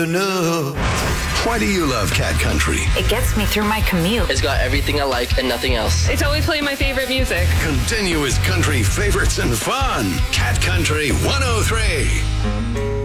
know. Why do you love Cat Country? It gets me through my commute. It's got everything I like and nothing else. It's always playing my favorite music. Continuous country favorites and fun. Cat Country 103.